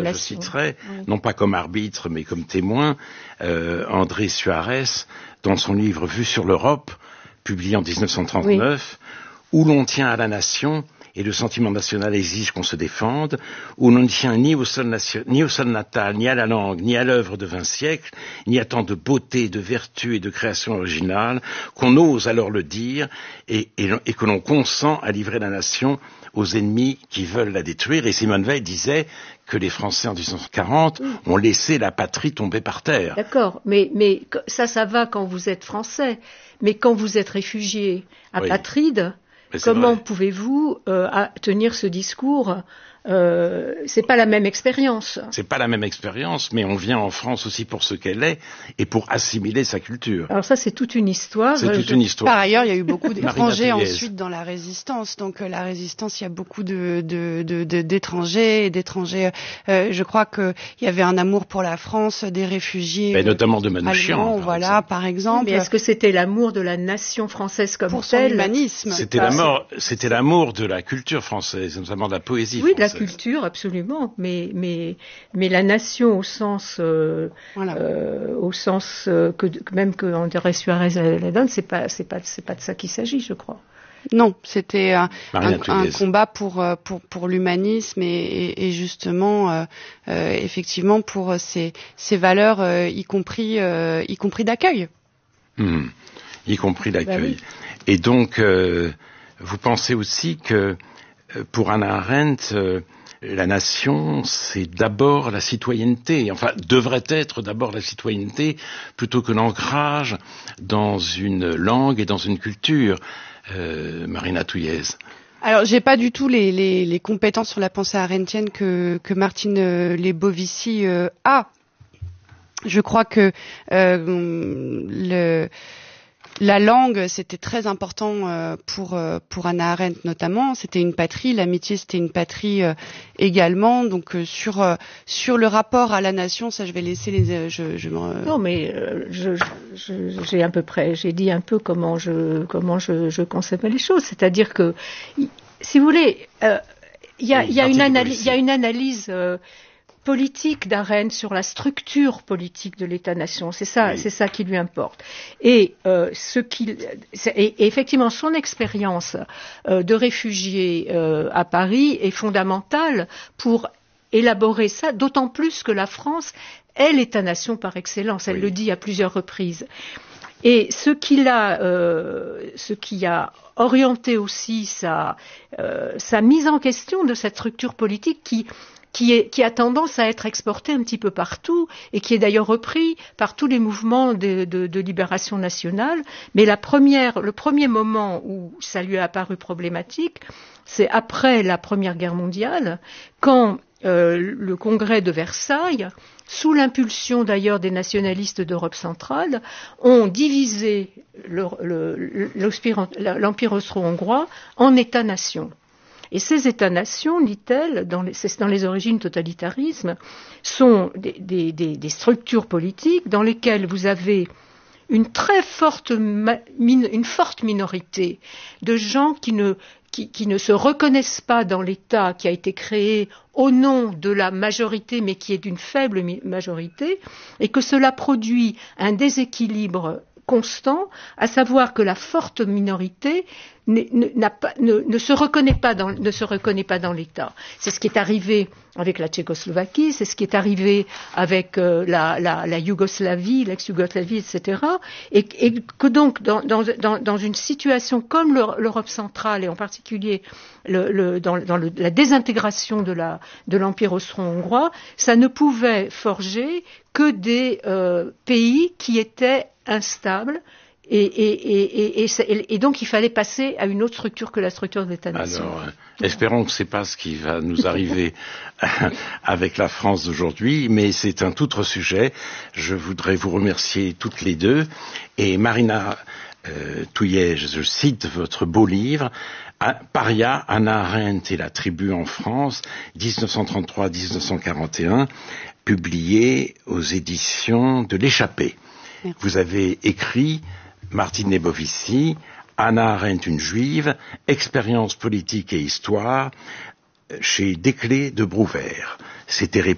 je citerai, non pas comme arbitre, mais comme témoin, André Suarez, dans son livre Vue sur l'Europe, publié en 1939, où l'on tient à la nation, et le sentiment national exige qu'on se défende, où l'on ne tient ni au sol natal, ni à la langue, ni à l'œuvre de 20 siècles, ni à tant de beauté, de vertu et de création originale, qu'on ose alors le dire, et que l'on consent à livrer la nation aux ennemis qui veulent la détruire. Et Simone Veil disait que les Français en 1940 ont laissé la patrie tomber par terre. D'accord, mais ça va quand vous êtes français, mais quand vous êtes réfugié, apatride, comment pouvez-vous tenir ce discours? C'est pas la même expérience. C'est pas la même expérience, mais on vient en France aussi pour ce qu'elle est et pour assimiler sa culture. Alors ça, c'est toute une histoire. Une histoire. Par ailleurs, il y a eu beaucoup d'étrangers ensuite dans la résistance. Donc la résistance, il y a beaucoup d'étrangers et d'étrangers. Je crois qu'il y avait un amour pour la France, des réfugiés. Mais notamment de Manouchian. Voilà, par exemple. Mais est-ce que c'était l'amour de la nation française comme pour telle? Son humanisme. C'était l'amour de la culture française, notamment de la poésie française. De la culture, absolument, mais la nation au sens que même que André Suarez la donne, c'est pas de ça qu'il s'agit, je crois. Non, c'était un combat pour l'humanisme et justement effectivement pour ces valeurs y compris d'accueil. Y compris d'accueil. Et donc vous pensez aussi que pour Hannah Arendt, la nation, c'est d'abord la citoyenneté, enfin, devrait être d'abord la citoyenneté, plutôt que l'ancrage dans une langue et dans une culture. Marina Touillez. Alors, j'ai pas du tout les compétences sur la pensée arendtienne que Martine Lebovici a. Je crois que la langue, c'était très important pour Hannah Arendt notamment. C'était une patrie, l'amitié, c'était une patrie également. Donc sur le rapport à la nation, ça, je vais laisser Non, mais j'ai dit un peu comment je concevais les choses. C'est-à-dire que, si vous voulez, il y a une analyse politique d'Arendt sur la structure politique de l'État-nation, c'est ça qui lui importe. Et effectivement, son expérience de réfugié à Paris est fondamentale pour élaborer ça, d'autant plus que la France est l'État-nation par excellence. Elle le dit à plusieurs reprises. Et ce qui a orienté aussi sa mise en question de cette structure politique qui a tendance à être exporté un petit peu partout et qui est d'ailleurs repris par tous les mouvements de libération nationale. Mais le premier moment où ça lui a apparu problématique, c'est après la Première Guerre mondiale, quand le Congrès de Versailles, sous l'impulsion d'ailleurs des nationalistes d'Europe centrale, ont divisé l'Empire austro-hongrois en États-nations. Et ces États-nations, dit-elle, c'est dans les origines du totalitarisme, sont des structures politiques dans lesquelles vous avez une forte minorité de gens qui ne se reconnaissent pas dans l'État qui a été créé au nom de la majorité, mais qui est d'une faible majorité, et que cela produit un déséquilibre constant, à savoir que la forte minorité ne se reconnaît pas dans l'État. C'est ce qui est arrivé avec la Tchécoslovaquie, c'est ce qui est arrivé avec la Yougoslavie, l'ex-Yougoslavie, etc. Et que donc dans une situation comme l'Europe centrale et en particulier dans la désintégration de l'Empire austro-hongrois, ça ne pouvait forger que des pays qui étaient instables. Et donc il fallait passer à une autre structure que la structure de l'État-nation. Alors, espérons que c'est pas ce qui va nous arriver avec la France d'aujourd'hui, mais c'est un tout autre sujet. Je voudrais vous remercier toutes les deux. Et Marina Touillez, je cite votre beau livre, Paria, Hannah Arendt et la tribu en France, 1933-1941, publié aux éditions de l'Échappée. Merci. Vous avez écrit Martine Lebovici, Hannah Arendt, une juive, expérience politique et histoire, chez Desclés de Brouwer. C'était